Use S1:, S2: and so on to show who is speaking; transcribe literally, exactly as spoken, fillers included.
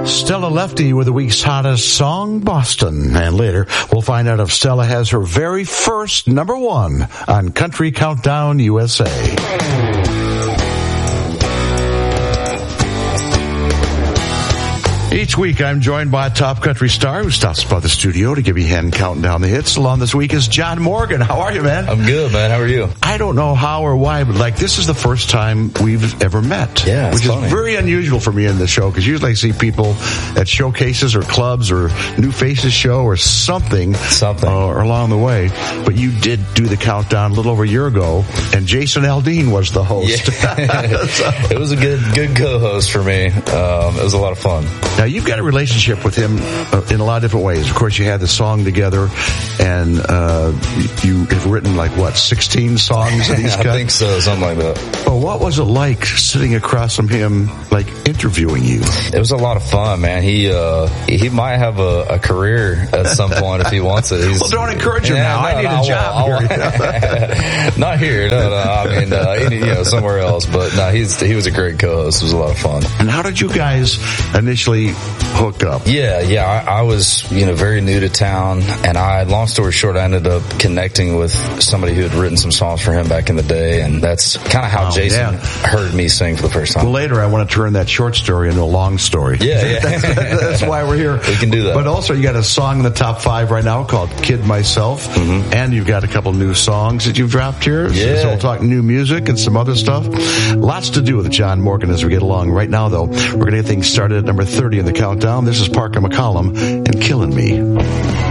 S1: Stella Lefty with the week's hottest song, Boston. And later, we'll find out if Stella has her very first number one on Country Countdown U S A. Each week, I'm joined by a top country star who stops by the studio to give you a hand counting down the hits. Along this week is John Morgan. How are you, man?
S2: I'm good, man. How are you?
S1: I don't know how or why, but like this is the first time we've ever met.
S2: Yeah,
S1: which
S2: funny.
S1: is very unusual for me in the show because usually I see people at showcases or clubs or New Faces show or something,
S2: something
S1: uh, along the way. But you did do the countdown a little over a year ago, and Jason Aldean was the host.
S2: Yeah. so. It was a good, good co-host for me. Um, it was a lot of fun.
S1: Now, you've got a relationship with him uh, in a lot of different ways. Of course, you had the song together, and uh, you have written, like, what, sixteen songs that he's got?
S2: I think so, something like that.
S1: Well, what was it like sitting across from him, like, interviewing you?
S2: It was a lot of fun, man. He uh, he might have a, a career at some point if he wants it. He's,
S1: well, don't encourage him
S2: yeah,
S1: now.
S2: No,
S1: I need
S2: no,
S1: a job
S2: I'll,
S1: here.
S2: I'll, Not here, no, no. I mean, uh, any, you know, somewhere else. But, no, he's, he was a great co-host. It was a lot of fun.
S1: And how did you guys initially hook up?
S2: Yeah, yeah. I, I was, you know, very new to town, and I, long story short, I ended up connecting with somebody who had written some songs for him back in the day, and that's kind of how
S1: wow,
S2: Jason
S1: yeah.
S2: heard me sing for the first time.
S1: Well, later, I want to turn that short story into a long story.
S2: Yeah, yeah.
S1: that's, that's why we're here.
S2: We can do that.
S1: But also, you got a song in the top five right now called Kid Myself, mm-hmm. and you've got a couple new songs that you've dropped here.
S2: Yeah.
S1: So we'll talk new music and some other stuff. Lots to do with John Morgan as we get along. Right now, though, we're going to get things started at number thirty in the countdown. This is Parker McCollum and Killing Me.